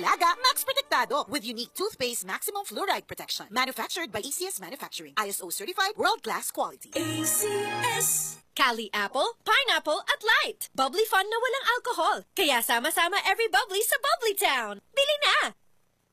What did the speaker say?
Dalaga, Max Protektado with unique toothpaste maximum fluoride protection. Manufactured by ACS Manufacturing. ISO certified world-class quality. ACS. Cali Apple, Pineapple at Light. Bubbly fun na walang alcohol. Kaya sama-sama every bubbly sa Bubbly Town. Bili na!